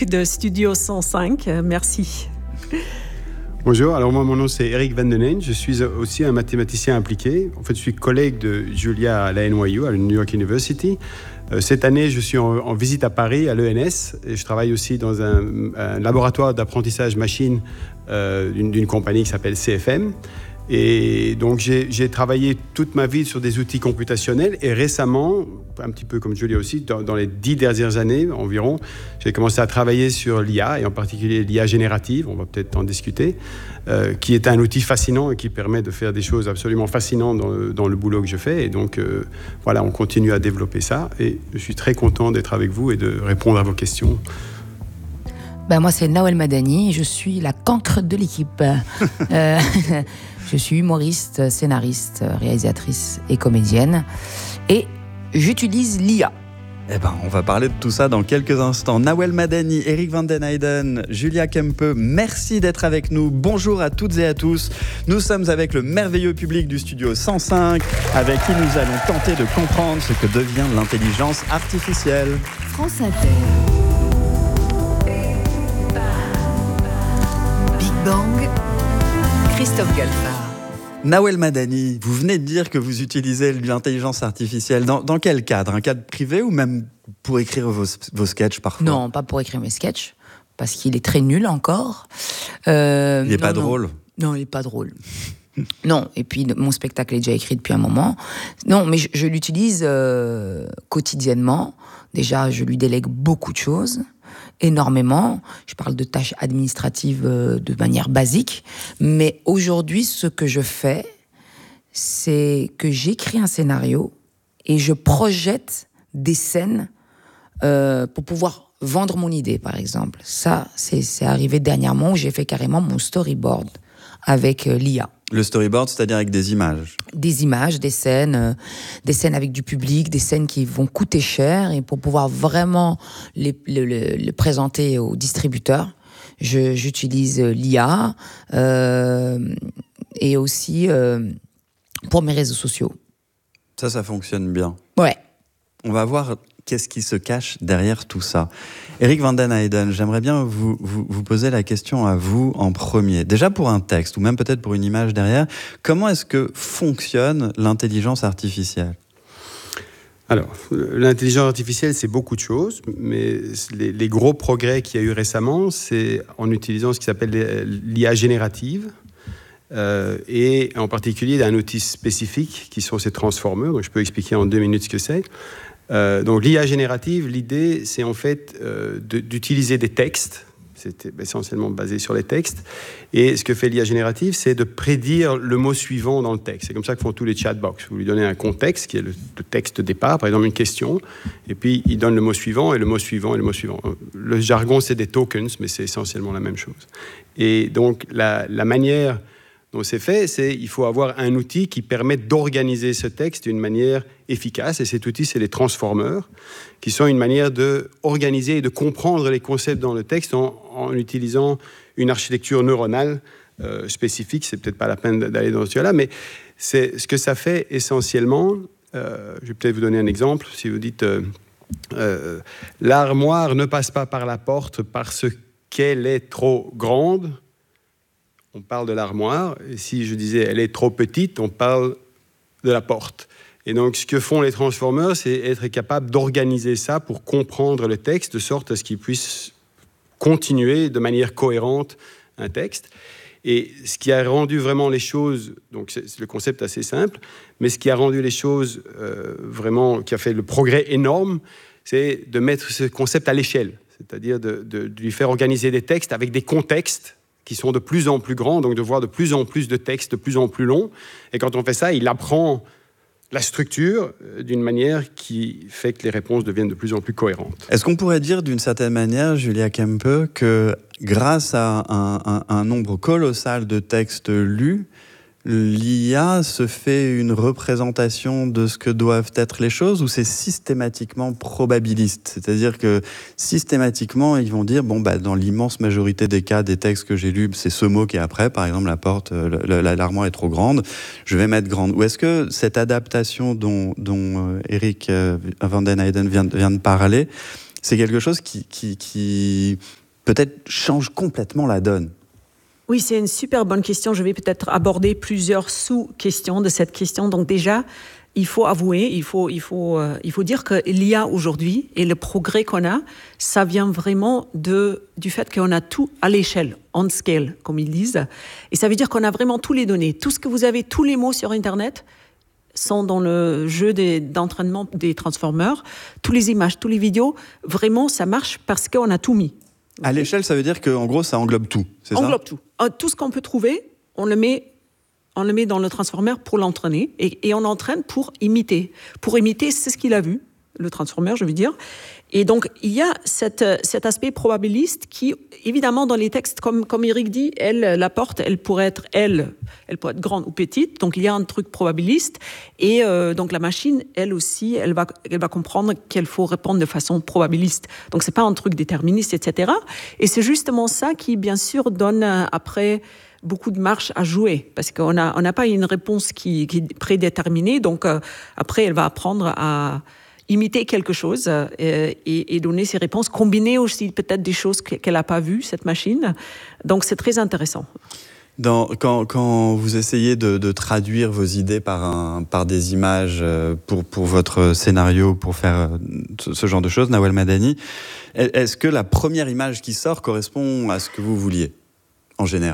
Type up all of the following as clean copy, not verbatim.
de Studio 105. Merci. Bonjour, alors moi mon nom c'est Eric Van Den Eyn, je suis aussi un mathématicien impliqué. En fait je suis collègue de Julia à la NYU, à la New York University. Cette année je suis en visite à Paris, à l'ENS, et je travaille aussi dans un laboratoire d'apprentissage machine d'une compagnie qui s'appelle CFM. Et donc j'ai travaillé toute ma vie sur des outils computationnels et récemment, un petit peu comme Julia aussi, dans les 10 dernières années environ, j'ai commencé à travailler sur l'IA et en particulier l'IA générative, on va peut-être en discuter, qui est un outil fascinant et qui permet de faire des choses absolument fascinantes dans le boulot que je fais. Et donc voilà, on continue à développer ça et je suis très content d'être avec vous et de répondre à vos questions. Moi c'est Nawel Madani, je suis la cancre de l'équipe. Je suis humoriste, scénariste, réalisatrice et comédienne. Et j'utilise l'IA. On va parler de tout ça dans quelques instants. Nawel Madani, Eric Van Den Eyn, Julia Kempe, merci d'être avec nous. Bonjour à toutes et à tous. Nous sommes avec le merveilleux public du Studio 105, avec qui nous allons tenter de comprendre ce que devient l'intelligence artificielle. France Inter. Big Bang. Christophe Galfard. Nawel Madani, vous venez de dire que vous utilisez l'intelligence artificielle. Dans quel cadre ? Un cadre privé ou même pour écrire vos sketchs parfois ? Non, pas pour écrire mes sketchs, parce qu'il est très nul encore. Il n'est pas drôle ? Non, il n'est pas drôle. Non, et puis mon spectacle est déjà écrit depuis un moment. Non, mais je l'utilise quotidiennement. Déjà, je lui délègue beaucoup de choses. Énormément. Je parle de tâches administratives de manière basique. Mais aujourd'hui, ce que je fais, c'est que j'écris un scénario et je projette des scènes pour pouvoir vendre mon idée, par exemple. Ça, c'est arrivé dernièrement où j'ai fait carrément mon storyboard avec l'IA. Le storyboard, c'est-à-dire avec des images ? Des images, des scènes avec du public, des scènes qui vont coûter cher. Et pour pouvoir vraiment le présenter aux distributeurs, j'utilise l'IA et aussi pour mes réseaux sociaux. Ça fonctionne bien. Ouais. On va voir qu'est-ce qui se cache derrière tout ça. Eric Van Den Eyn, j'aimerais bien vous poser la question à vous en premier. Déjà pour un texte, ou même peut-être pour une image derrière, comment est-ce que fonctionne l'intelligence artificielle ? Alors, l'intelligence artificielle, c'est beaucoup de choses, mais les gros progrès qu'il y a eu récemment, c'est en utilisant ce qui s'appelle l'IA générative, et en particulier un outil spécifique qui sont ces transformers, donc je peux expliquer en 2 minutes ce que c'est. Donc l'IA générative, l'idée c'est en fait d'utiliser des textes, c'est essentiellement basé sur les textes, et ce que fait l'IA générative, c'est de prédire le mot suivant dans le texte. C'est comme ça que font tous les chatbox. Vous lui donnez un contexte qui est le texte de départ, par exemple une question, et puis il donne le mot suivant et le mot suivant et le mot suivant. Le jargon c'est des tokens, mais c'est essentiellement la même chose. Et donc la manière dont c'est fait, il faut avoir un outil qui permet d'organiser ce texte d'une manière efficace. Et cet outil, c'est les transformers, qui sont une manière d'organiser et de comprendre les concepts dans le texte en utilisant une architecture neuronale spécifique. C'est peut-être pas la peine d'aller dans ce cas-là, mais c'est ce que ça fait essentiellement. Je vais peut-être vous donner un exemple. Si vous dites l'armoire ne passe pas par la porte parce qu'elle est trop grande, on parle de l'armoire, et si je disais elle est trop petite, on parle de la porte. Et donc ce que font les transformers, c'est être capable d'organiser ça pour comprendre le texte, de sorte à ce qu'ils puissent continuer de manière cohérente un texte. Et ce qui a rendu vraiment les choses, donc c'est le concept assez simple, mais ce qui a rendu les choses vraiment, qui a fait le progrès énorme, c'est de mettre ce concept à l'échelle, c'est-à-dire de lui faire organiser des textes avec des contextes qui sont de plus en plus grands, donc de voir de plus en plus de textes de plus en plus longs. Et quand on fait ça, il apprend la structure d'une manière qui fait que les réponses deviennent de plus en plus cohérentes. Est-ce qu'on pourrait dire d'une certaine manière, Julia Kempe, que grâce à un nombre colossal de textes lus, l'IA se fait une représentation de ce que doivent être les choses, ou c'est systématiquement probabiliste ? C'est-à-dire que systématiquement, ils vont dire, dans l'immense majorité des cas des textes que j'ai lus, c'est ce mot qui est après, par exemple, la porte, l'armoire est trop grande, je vais mettre grande. Ou est-ce que cette adaptation dont Eric Van Den Eyn vient de parler, c'est quelque chose qui peut-être change complètement la donne. Oui, c'est une super bonne question. Je vais peut-être aborder plusieurs sous-questions de cette question. Donc déjà, il faut avouer, il faut dire que l'IA aujourd'hui et le progrès qu'on a, ça vient vraiment du fait qu'on a tout à l'échelle, on scale, comme ils disent. Et ça veut dire qu'on a vraiment tous les données. Tout ce que vous avez, tous les mots sur Internet sont dans le jeu d'entraînement des transformers. Toutes les images, toutes les vidéos, vraiment, ça marche parce qu'on a tout mis. À l'échelle, ça veut dire qu'en gros, ça englobe tout, c'est ça ? Englobe tout. Tout ce qu'on peut trouver, on le met dans le transformer pour l'entraîner et on l'entraîne pour imiter. Pour imiter, c'est ce qu'il a vu, le transformer, je veux dire. Et donc, il y a cet aspect probabiliste qui, évidemment, dans les textes, comme Eric dit, la porte, elle pourrait être grande ou petite. Donc, il y a un truc probabiliste. Et donc, la machine, elle aussi, elle va comprendre qu'il faut répondre de façon probabiliste. Donc, c'est pas un truc déterministe, etc. Et c'est justement ça qui, bien sûr, donne après beaucoup de marge à jouer. Parce qu'on n'a pas une réponse qui est prédéterminée. Donc, après, elle va apprendre à imiter quelque chose et donner ses réponses, combiner aussi peut-être des choses qu'elle n'a pas vues, cette machine. Donc, c'est très intéressant. Quand vous essayez de traduire vos idées par des images pour votre scénario, pour faire ce genre de choses, Nawal Madani, est-ce que la première image qui sort correspond à ce que vous vouliez, en général ?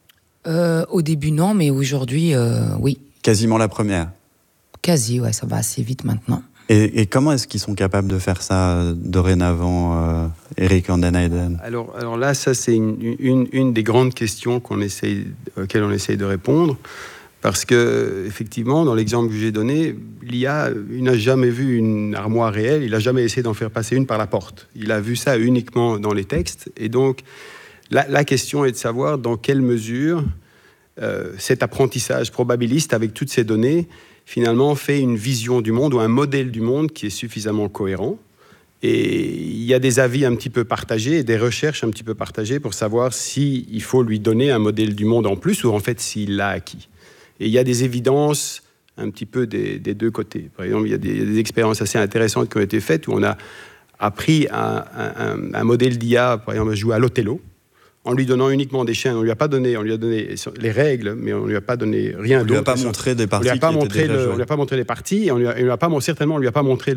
Au début, non, mais aujourd'hui, oui. Quasiment la première ? Quasi, ouais, ça va assez vite maintenant. Et comment est-ce qu'ils sont capables de faire ça dorénavant, Eric Van den Eijden ? Alors là, ça c'est une des grandes questions auxquelles on essaye de répondre, parce que effectivement, dans l'exemple que j'ai donné, l'IA, il n'a jamais vu une armoire réelle, il n'a jamais essayé d'en faire passer une par la porte. Il a vu ça uniquement dans les textes, et donc la question est de savoir dans quelle mesure cet apprentissage probabiliste avec toutes ces données finalement fait une vision du monde ou un modèle du monde qui est suffisamment cohérent. Et il y a des avis un petit peu partagés et des recherches un petit peu partagées pour savoir s'il faut lui donner un modèle du monde en plus ou en fait s'il l'a acquis. Et il y a des évidences un petit peu des deux côtés. Par exemple, il y a des expériences assez intéressantes qui ont été faites où on a appris un modèle d'IA, par exemple, à jouer à l'Othello, en lui donnant uniquement des chiens. On lui a donné les règles, mais on ne lui a pas donné rien d'autre. On ne lui a pas montré des parties. On ne lui a pas montré les parties, et on lui a pas montré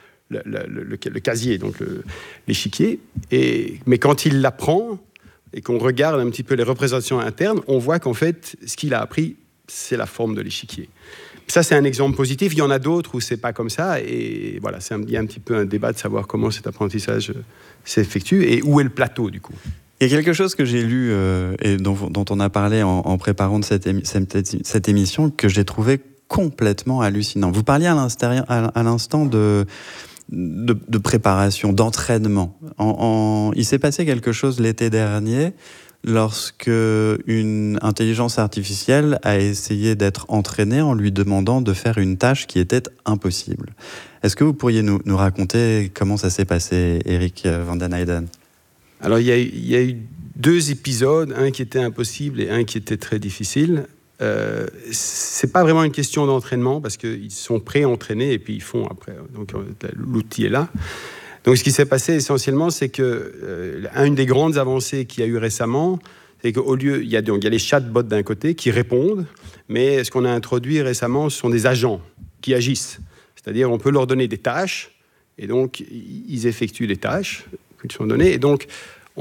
le casier, donc l'échiquier. Mais quand il l'apprend et qu'on regarde un petit peu les représentations internes, on voit qu'en fait, ce qu'il a appris, c'est la forme de l'échiquier. Ça, c'est un exemple positif. Il y en a d'autres où c'est pas comme ça. Et voilà, il y a un petit peu un débat de savoir comment cet apprentissage s'effectue et où est le plateau, du coup. Il y a quelque chose que j'ai lu et dont on a parlé en préparant cette émission que j'ai trouvé complètement hallucinant. Vous parliez à l'instant de préparation, d'entraînement. Il s'est passé quelque chose l'été dernier lorsque une intelligence artificielle a essayé d'être entraînée en lui demandant de faire une tâche qui était impossible. Est-ce que vous pourriez nous raconter comment ça s'est passé, Eric Van den Eijden ? Alors, il y a eu 2 épisodes, un qui était impossible et un qui était très difficile. C'est pas vraiment une question d'entraînement parce qu'ils sont pré-entraînés et puis ils font après. Donc, l'outil est là. Donc, ce qui s'est passé essentiellement, c'est que une des grandes avancées qu'il y a eu récemment, c'est qu'au lieu, il y a les chatbots d'un côté qui répondent, mais ce qu'on a introduit récemment, ce sont des agents qui agissent. C'est-à-dire, on peut leur donner des tâches et donc ils effectuent les tâches qui sont données. Et donc,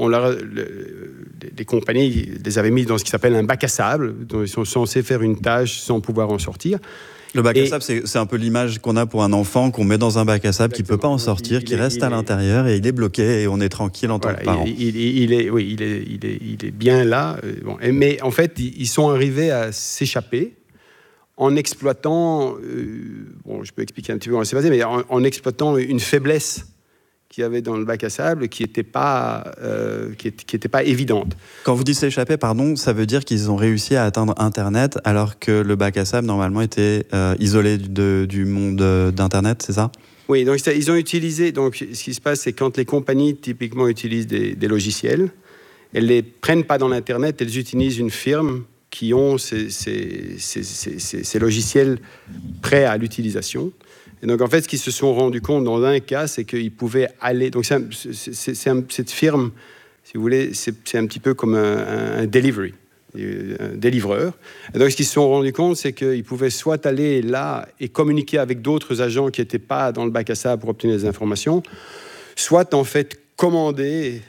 les compagnies les avaient mis dans ce qui s'appelle un bac à sable, dont ils sont censés faire une tâche sans pouvoir en sortir. Le bac à sable, c'est un peu l'image qu'on a pour un enfant qu'on met dans un bac à sable qui ne peut pas en sortir, qui reste à l'intérieur et il est bloqué et on est tranquille en tant que parent. Il est bien là. Bon. Mais en fait, ils sont arrivés à s'échapper en exploitant, je peux expliquer un petit peu comment ça s'est passé, mais en exploitant une faiblesse qu'il y avait dans le bac à sable qui n'était pas évidente. Quand vous dites s'échapper, ça veut dire qu'ils ont réussi à atteindre Internet alors que le bac à sable, normalement, était isolé du monde d'Internet, c'est ça ? Oui, donc ils ont utilisé... Donc, ce qui se passe, c'est quand les compagnies, typiquement, utilisent des logiciels, elles ne les prennent pas dans l'Internet, elles utilisent une firme qui ont ces logiciels prêts à l'utilisation. Et donc, en fait, ce qu'ils se sont rendus compte dans un cas, c'est qu'ils pouvaient aller... Donc, cette firme, si vous voulez, c'est un petit peu comme un delivery, un délivreur. Et donc, ce qu'ils se sont rendus compte, c'est qu'ils pouvaient soit aller là et communiquer avec d'autres agents qui n'étaient pas dans le bac à sable pour obtenir des informations, soit, en fait, commander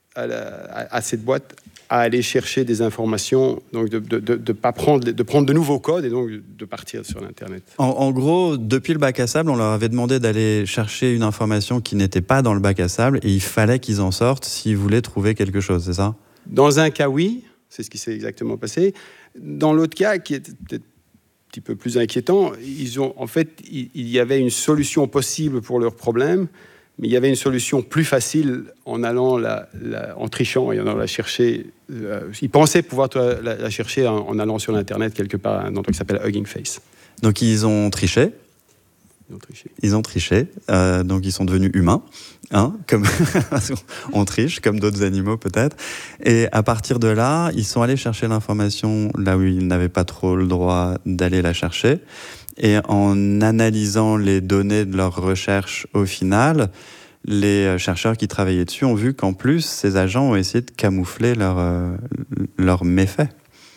à cette boîte à aller chercher des informations, donc de prendre de nouveaux codes et donc de partir sur l'Internet. En gros, depuis le bac à sable, on leur avait demandé d'aller chercher une information qui n'était pas dans le bac à sable et il fallait qu'ils en sortent s'ils voulaient trouver quelque chose, c'est ça ? Dans un cas, oui, c'est ce qui s'est exactement passé. Dans l'autre cas, qui est peut-être un petit peu plus inquiétant, il y avait une solution possible pour leur problème, mais il y avait une solution plus facile en allant en trichant et en allant la chercher. Ils pensaient pouvoir la chercher en allant sur l'Internet quelque part, un truc qui s'appelle Hugging Face. Donc ils ont triché. Ils ont triché. Donc ils sont devenus humains. Comme on triche, comme d'autres animaux peut-être. Et à partir de là, ils sont allés chercher l'information là où ils n'avaient pas trop le droit d'aller la chercher. Et en analysant les données de leur recherche au final, les chercheurs qui travaillaient dessus ont vu qu'en plus, ces agents ont essayé de camoufler leurs méfaits.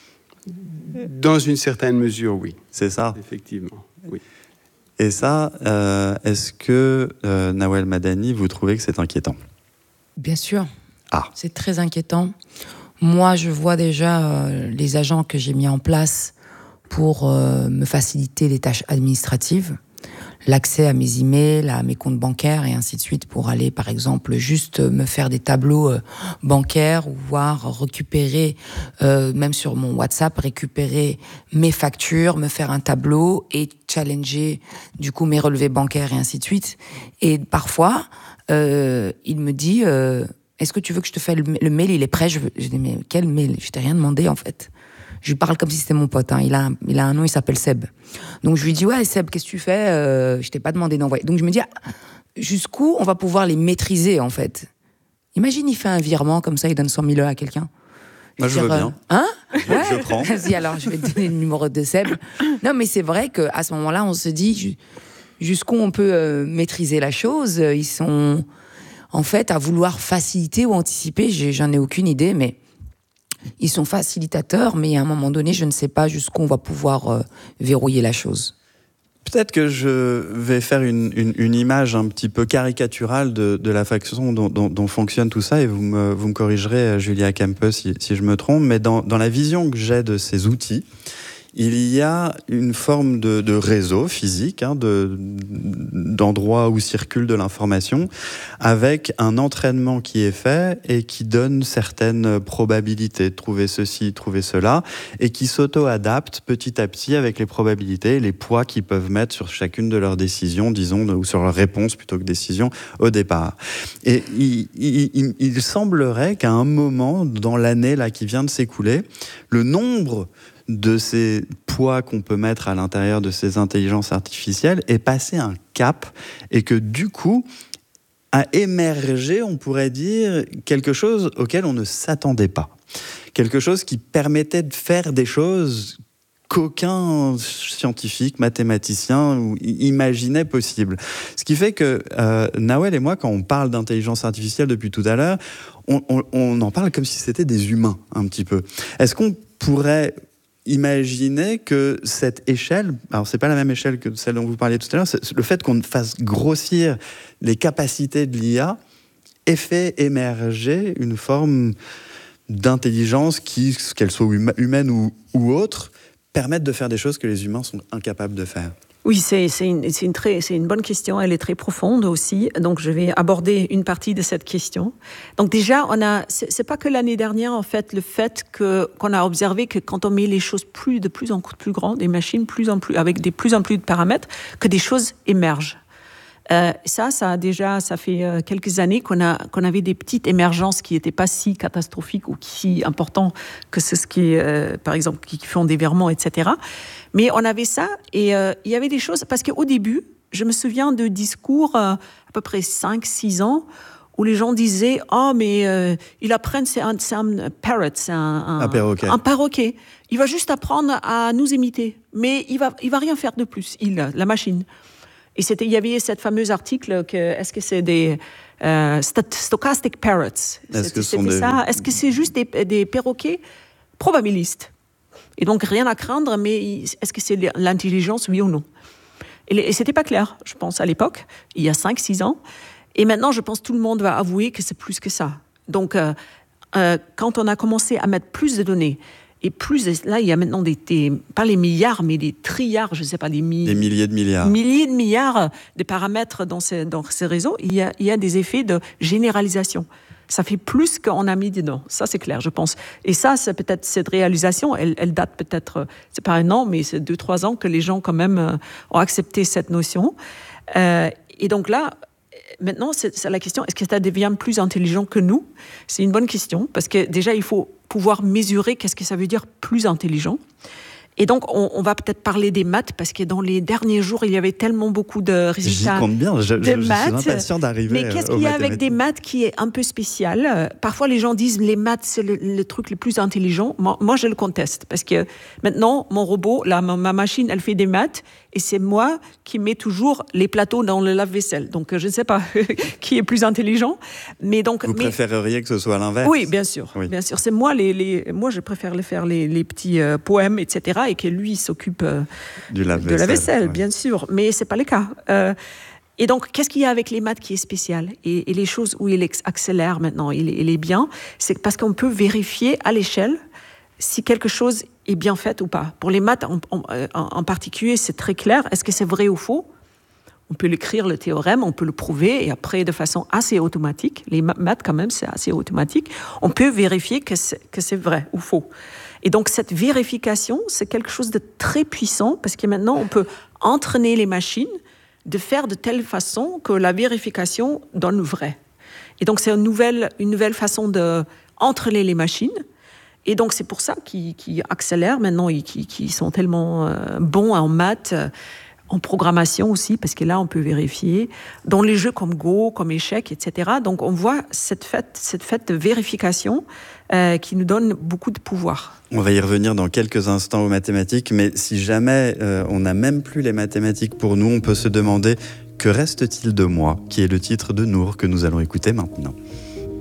Dans une certaine mesure, oui. C'est ça. Effectivement, oui. Et ça, est-ce que, Nawel Madani, vous trouvez que c'est inquiétant ? Bien sûr. Ah. C'est très inquiétant. Moi, je vois déjà les agents que j'ai mis en place pour me faciliter les tâches administratives, l'accès à mes emails, à mes comptes bancaires et ainsi de suite, pour aller, par exemple, juste me faire des tableaux bancaires ou voir récupérer, même sur mon WhatsApp, récupérer mes factures, me faire un tableau et challenger, du coup, mes relevés bancaires et ainsi de suite. Et parfois, il me dit, est-ce que tu veux que je te fasse le mail, il est prêt? Je dis, mais quel mail? Je t'ai rien demandé, en fait. Je lui parle comme si c'était mon pote. Il a un nom, il s'appelle Seb. Donc je lui dis, ouais, Seb, qu'est-ce que tu fais? Je t'ai pas demandé d'envoyer. Donc je me dis, jusqu'où on va pouvoir les maîtriser, en fait? Imagine, il fait un virement comme ça, il donne 100 000 € à quelqu'un. Moi, je veux bien. Hein? Ouais. Je prends. Vas-y, alors, je vais te donner le numéro de Seb. Non, mais c'est vrai qu'à ce moment-là, on se dit jusqu'où on peut maîtriser la chose. Ils sont, en fait, à vouloir faciliter ou anticiper. J'en ai aucune idée, mais ils sont facilitateurs, mais à un moment donné, je ne sais pas jusqu'où on va pouvoir verrouiller la chose. Peut-être que je vais faire une image un petit peu caricaturale de la façon dont fonctionne tout ça, et vous me corrigerez, Julia Kempe, si je me trompe, mais dans la vision que j'ai de ces outils, il y a une forme de réseau physique, d'endroits où circule de l'information, avec un entraînement qui est fait et qui donne certaines probabilités de trouver ceci, trouver cela, et qui s'auto-adapte petit à petit avec les probabilités et les poids qu'ils peuvent mettre sur chacune de leurs décisions, disons, ou sur leurs réponses plutôt que décisions au départ. Et il semblerait qu'à un moment, dans l'année là qui vient de s'écouler, le nombre de ces poids qu'on peut mettre à l'intérieur de ces intelligences artificielles est passé un cap, et que du coup a émergé, on pourrait dire, quelque chose auquel on ne s'attendait pas. Quelque chose qui permettait de faire des choses qu'aucun scientifique, mathématicien imaginait possible. Ce qui fait que Nawel et moi, quand on parle d'intelligence artificielle depuis tout à l'heure, on en parle comme si c'était des humains, un petit peu. Est-ce qu'on pourrait imaginer que cette échelle, alors c'est pas la même échelle que celle dont vous parliez tout à l'heure, c'est le fait qu'on fasse grossir les capacités de l'IA ait fait émerger une forme d'intelligence qui, qu'elle soit humaine ou autre, permette de faire des choses que les humains sont incapables de faire? Oui, c'est une bonne question. Elle est très profonde aussi. Donc, je vais aborder une partie de cette question. Donc, déjà, c'est pas que l'année dernière, en fait, le fait qu'on a observé que quand on met les choses de plus en plus grandes, des machines avec de plus en plus de paramètres, que des choses émergent. Ça fait quelques années qu'on avait des petites émergences qui n'étaient pas si catastrophiques ou si importantes que c'est ce qui, par exemple, qui font des virements, etc. Mais on avait ça, et il y avait des choses, parce qu'au début, je me souviens de discours à peu près 5-6 ans, où les gens disaient « Oh, mais il apprend, c'est un parrot, c'est un perroquet. Un perroquet. Il va juste apprendre à nous imiter, mais il va rien faire de plus, la machine. » Et il y avait cette fameuse article que est-ce que c'est des stochastic parrots? Est-ce que c'est juste des perroquets probabilistes? Et donc rien à craindre, mais est-ce que c'est l'intelligence, oui ou non? Et c'était pas clair, je pense, à l'époque, il y a 5-6 ans. Et maintenant, je pense que tout le monde va avouer que c'est plus que ça. Donc, quand on a commencé à mettre plus de données, et plus, là, il y a maintenant pas les milliards, mais des trilliards, je ne sais pas, des milliers de milliards. Milliers de milliards de paramètres dans ces réseaux, il y a des effets de généralisation. Ça fait plus qu'on a mis dedans. Ça, c'est clair, je pense. Et ça, c'est peut-être cette réalisation, elle date peut-être, c'est pas 1 an, mais c'est 2-3 ans que les gens, quand même, ont accepté cette notion. Et donc là, maintenant, c'est la question, est-ce que ça devient plus intelligent que nous? C'est une bonne question, parce que déjà, il faut pouvoir mesurer qu'est-ce que ça veut dire plus intelligent. Et donc, on va peut-être parler des maths, parce que dans les derniers jours, il y avait tellement beaucoup de résultats. J'y compte bien, je maths. suis impatient d'arriver. Mais qu'est-ce qu'il y a avec des maths qui est un peu spécial? Parfois, les gens disent les maths, c'est le truc le plus intelligent. Moi, je le conteste, parce que maintenant, mon robot, ma machine, elle fait des maths, et c'est moi qui mets toujours les plateaux dans le lave-vaisselle. Donc, je ne sais pas qui est plus intelligent. Mais donc, Vous préféreriez que ce soit l'inverse? Oui, bien sûr. Oui. Bien sûr. C'est moi, moi, je préfère faire les petits poèmes, etc., et que lui s'occupe de la vaisselle, bien sûr. Mais ce n'est pas le cas. Et donc, qu'est-ce qu'il y a avec les maths qui est spécial? Et les choses où il accélère maintenant, il est bien, c'est parce qu'on peut vérifier à l'échelle si quelque chose est bien fait ou pas. Pour les maths en particulier, c'est très clair. Est-ce que c'est vrai ou faux? On peut l'écrire, le théorème, on peut le prouver, et après, de façon assez automatique, les maths, quand même, c'est assez automatique, on peut vérifier que c'est vrai ou faux. Et donc, cette vérification, c'est quelque chose de très puissant, parce que maintenant, on peut entraîner les machines de faire de telle façon que la vérification donne vrai. Et donc, c'est une nouvelle façon d'entraîner les machines. Et donc, c'est pour ça qu'ils accélèrent maintenant, qu'ils sont tellement bons en maths, en programmation aussi, parce que là, on peut vérifier. Dans les jeux comme Go, comme Échecs, etc. Donc, on voit cette fête de vérification qui nous donne beaucoup de pouvoir. On va y revenir dans quelques instants aux mathématiques, mais si jamais on n'a même plus les mathématiques pour nous, on peut se demander « Que reste-t-il de moi ?» qui est le titre de Nour que nous allons écouter maintenant.